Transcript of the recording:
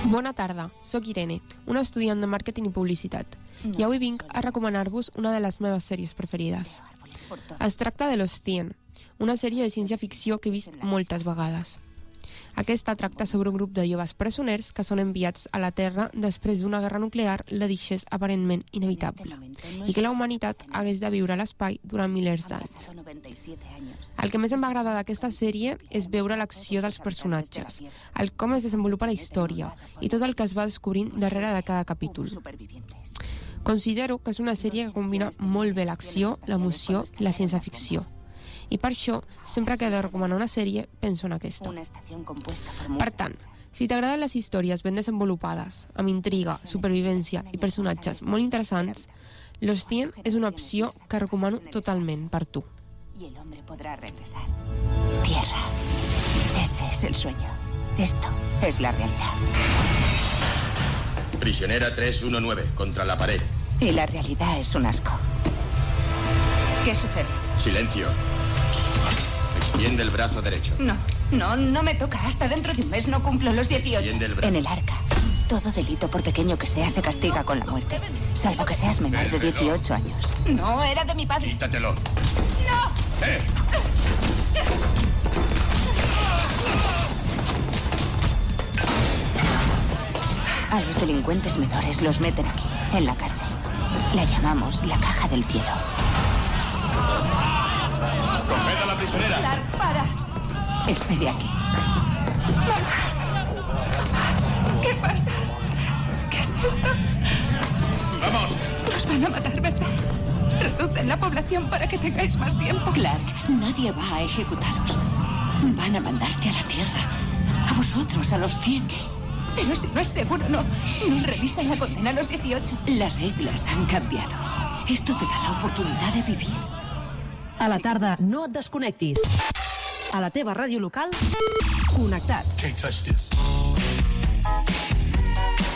Bona tarda, sóc Irene, una estudiant de màrqueting i publicitat, i avui vinc a recomanar-vos una de les meves sèries preferides. Es tracta de Los 100, una sèrie de ciència-ficció que he vist moltes vegades. Aquesta tracta sobre un grup de joves presoners que són enviats a la Terra després d'una guerra nuclear la deixés aparentment inevitable i que la humanitat hagués de viure a l'espai durant milers d'anys. El que més em va agradar d'aquesta sèrie és veure l'acció dels personatges, el com es desenvolupa la història i tot el que es va descobrint darrere de cada capítol. Considero que és una sèrie que combina molt bé l'acció, l'emoció i la ciència-ficció. I per això, sempre que he de recomanar una sèrie, penso en aquesta. Per tant, si t'agraden les històries ben desenvolupades, amb intriga, supervivència i personatges molt interessants, Los 100 és una opció que recomano totalment per tu. Y el hombre podrá regresar. Tierra. Ese es el sueño. Esto es la realidad. Prisionera 319, contra la pared. Y la realidad es un asco. ¿Qué sucede? Silencio. Extiende el brazo derecho. No me toca. Hasta dentro de un mes no cumplo los 18. Extiende el brazo. En el arca, todo delito, por pequeño que sea, se castiga con la muerte. Salvo que seas menor de 18 años. No, era de mi padre. Quítatelo. ¡No! A los delincuentes menores los meten aquí, en la cárcel. La llamamos la caja del cielo. ¡Coged a la prisionera! Clark, para. Espere aquí. Mamá. ¿Qué pasa? ¿Qué es esto? ¡Vamos! Nos van a matar, ¿verdad? Reducen la población para que tengáis más tiempo. Clark, nadie va a ejecutaros. Van a mandarte a la Tierra. A vosotros, a los 100. Pero si no es seguro, no revisan la condena a los 18. Las reglas han cambiado. Esto te da la oportunidad de vivir. A la tarda, no et desconnectis. A la teva ràdio local, connectats. Can't touch this.